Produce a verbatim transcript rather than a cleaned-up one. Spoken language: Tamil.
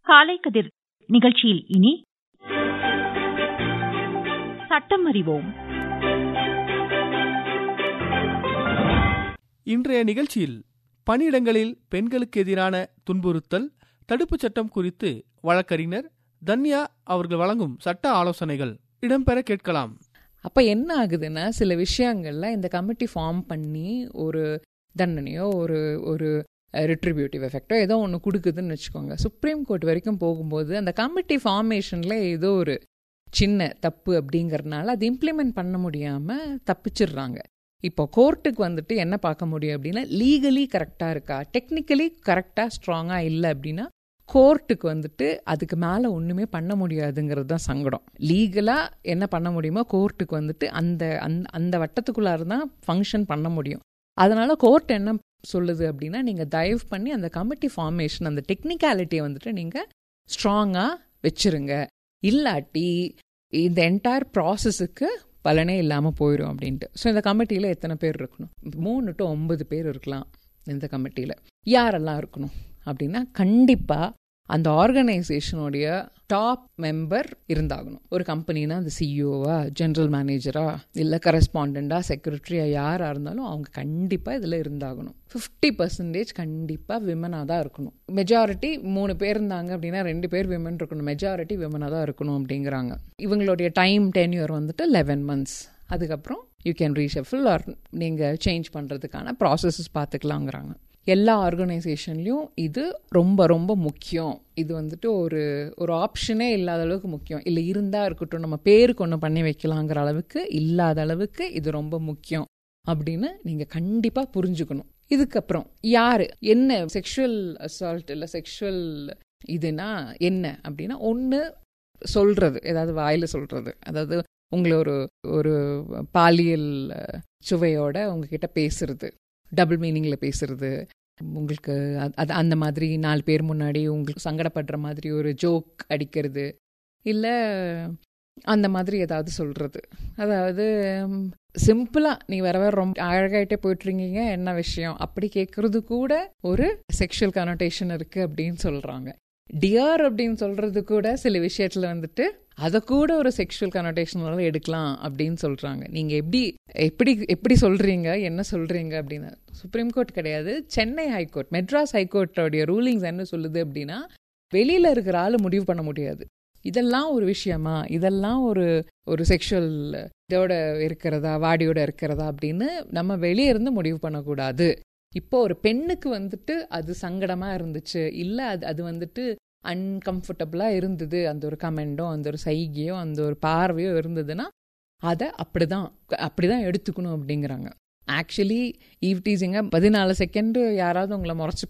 காலை கதிர் நிகழ்ச்சியில் இனி சட்டம் அறிவோம். இன்றைய நிகழ்ச்சியில் பணியிடங்களில் பெண்களுக்கு எதிரான துன்புறுத்தல் தடுப்புச் சட்டம் குறித்து வழக்கறிஞர் தன்யா அவர்கள் வழங்கும் சட்ட ஆலோசனைகள் இடம்பெற கேட்கலாம். அப்போ என்ன ஆகுதுன்னா, சில விஷயங்கள்ல இந்த கமிட்டி ஃபார்ம் பண்ணி ஒரு தண்டனையோ ஒரு ஒரு ரிட்ரிபியூட்டிவ் எஃபெக்டோ ஏதோ ஒன்று கொடுக்குதுன்னு வச்சுக்கோங்க. சுப்ரீம் கோர்ட் வரைக்கும் போகும்போது அந்த கமிட்டி ஃபார்மேஷனில் ஏதோ ஒரு சின்ன தப்பு அப்படிங்கிறதுனால அது இம்ப்ளிமெண்ட் பண்ண முடியாமல் தப்பிச்சிடுறாங்க. இப்போ கோர்ட்டுக்கு வந்துட்டு என்ன பார்க்க முடியும் அப்படின்னா, லீகலி கரெக்டாக இருக்கா, டெக்னிக்கலி கரெக்டாக ஸ்ட்ராங்காக இல்லை அப்படின்னா கோர்ட்டுக்கு வந்துட்டு அதுக்கு மேலே ஒன்றுமே பண்ண முடியாதுங்கிறது தான் சங்கடம். லீகலாக என்ன பண்ண முடியுமோ கோர்ட்டுக்கு வந்துட்டு அந்த அந்த அந்த வட்டத்துக்குள்ளார தான் ஃபங்க்ஷன் பண்ண முடியும். அதனால கோர்ட் என்ன சொல்லுது அப்படின்னா, நீங்கள் தயவு பண்ணி அந்த கமிட்டி ஃபார்மேஷன் அந்த டெக்னிக்காலிட்டியை வந்துட்டு நீங்கள் ஸ்ட்ராங்காக வச்சுருங்க, இல்லாட்டி இந்த என்டையர் ப்ராசஸுக்கு பலனே இல்லாமல் போயிடும் அப்படின்ட்டு. ஸோ இந்த கமிட்டியில் எத்தனை பேர் இருக்கணும்? மூணு டு ஒன்பது பேர் இருக்கலாம். இந்த கமிட்டியில் யாரெல்லாம் இருக்கணும் அப்படின்னா, கண்டிப்பாக அந்த ஆர்கனைசேஷனுடைய டாப் மெம்பர் இருந்தாகணும். ஒரு கம்பெனினா அந்த சிஇஓவா, ஜென்ரல் மேனேஜரா, இல்லை கரஸ்பாண்டண்டா, செக்ரட்டரியா, யாராக இருந்தாலும் அவங்க கண்டிப்பாக இதில் இருந்தாகணும். ஃபிஃப்டி பர்சன்டேஜ் கண்டிப்பாக விமனாக தான் இருக்கணும். மெஜாரிட்டி மூணு பேர் இருந்தாங்க அப்படின்னா ரெண்டு பேர் விமன் இருக்கணும், மெஜாரிட்டி விமனாக தான் இருக்கணும் அப்படிங்கிறாங்க. இவங்களுடைய டைம் டென்யூர் வந்துட்டு லெவன் மந்த்ஸ். அதுக்கப்புறம் யூ கேன் ரீஷஃபில் ஆர் நீங்கள் சேஞ்ச் பண்ணுறதுக்கான ப்ராசஸஸ் பார்த்துக்கலாங்கிறாங்க. எல்லா ஆர்கனைசேஷன்லையும் இது ரொம்ப ரொம்ப முக்கியம். இது வந்துட்டு ஒரு ஒரு ஆப்ஷனே இல்லாத அளவுக்கு முக்கியம். இல்லை இருந்தால் இருக்கட்டும், நம்ம பேருக்கு ஒன்று பண்ணி வைக்கலாங்கிற அளவுக்கு இல்லாத அளவுக்கு இது ரொம்ப முக்கியம் அப்படின்னு நீங்கள் கண்டிப்பாக புரிஞ்சுக்கணும். இதுக்கப்புறம் யார் என்ன செக்ஷுவல் அசால்ட் இல்லை செக்ஷுவல் இதுனா என்ன அப்படின்னா, ஒன்று சொல்கிறது, ஏதாவது வாயில் சொல்கிறது, அதாவது உங்களை ஒரு ஒரு பாலியல் சுவையோட உங்ககிட்ட பேசுறது, டபுள் மீனிங்கில் பேசுறது, உங்களுக்கு அது அந்த மாதிரி நாலு பேர் முன்னாடி உங்களுக்கு சங்கடப்படுற மாதிரி ஒரு ஜோக் அடிக்கிறது, இல்லை அந்த மாதிரி ஏதாவது சொல்கிறது. அதாவது சிம்பிளாக நீ வர வர ரொம்ப அழகாயிட்டே போயிட்டுருக்கீங்க, என்ன விஷயம் அப்படி கேட்குறது கூட ஒரு செக்ஷுவல் கனோட்டேஷன் இருக்குது அப்படின்னு சொல்கிறாங்க. டியர் அப்படின்னு சொல்கிறது கூட சில விஷயத்தில் வந்துட்டு அதை கூட ஒரு செக்ஷுவல் கனோட்டேஷனால எடுக்கலாம் அப்படின்னு சொல்கிறாங்க. நீங்கள் எப்படி எப்படி எப்படி சொல்கிறீங்க, என்ன சொல்கிறீங்க அப்படின்னு. சுப்ரீம் கோர்ட் கிடையாது, சென்னை ஹைகோர்ட், மெட்ராஸ் ஹைகோர்ட்டோடைய ரூலிங்ஸ் என்ன சொல்லுது அப்படின்னா, வெளியில் இருக்கிற ஆள் முடிவு பண்ண முடியாது. இதெல்லாம் ஒரு விஷயமா, இதெல்லாம் ஒரு ஒரு செக்ஷுவல் இதோட இருக்கிறதா, வாடியோட இருக்கிறதா அப்படின்னு நம்ம வெளியே இருந்து முடிவு பண்ணக்கூடாது. இப்போ ஒரு பெண்ணுக்கு வந்துட்டு அது சங்கடமாக இருந்துச்சு, இல்லை அது அது வந்துட்டு அன்கம்ஃபர்டபுளாக இருந்தது, அந்த ஒரு கமெண்டோ அந்த ஒரு சைகையோ அந்த ஒரு பார்வையோ இருந்ததுன்னா அதை அப்படிதான் அப்படிதான் எடுத்துக்கணும் அப்படிங்கிறாங்க. ஆக்சுவலி ஈவ் டீசிங்க பதினாலு செகண்டு யாராவது உங்களை முறைச்சி